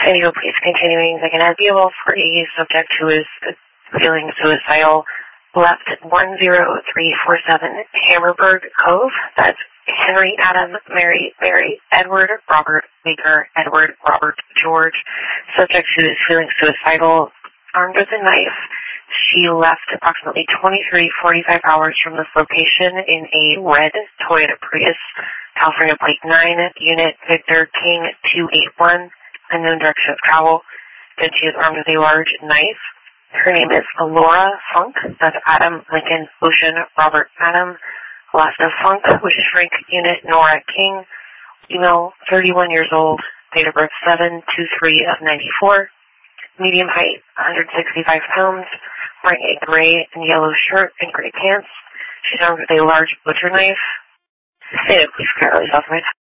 Video, please continuing. They can have BOL for a subject who is feeling suicidal. Left 10347 Hammerberg Cove. That's Henry, Adam, Mary, Edward, Robert, Baker, Edward, Robert, George. Subject who is feeling suicidal, armed with a knife. She left approximately 23:45 hours from this location in a red Toyota Prius, California Plate 9, Unit Victor King 281, unknown direction of travel. Then she is armed with a large knife. Her name is Laura Funk. That's Adam, Lincoln, Ocean, Robert, Adam. Last of Funk, which is Frank, Unit Nora King. Female, 31 years old. Date of birth 7/23 of 94. Medium height, 165 pounds. Wearing a gray and yellow shirt and gray pants. She's armed with a large butcher knife. Say it, please, Carly Southway.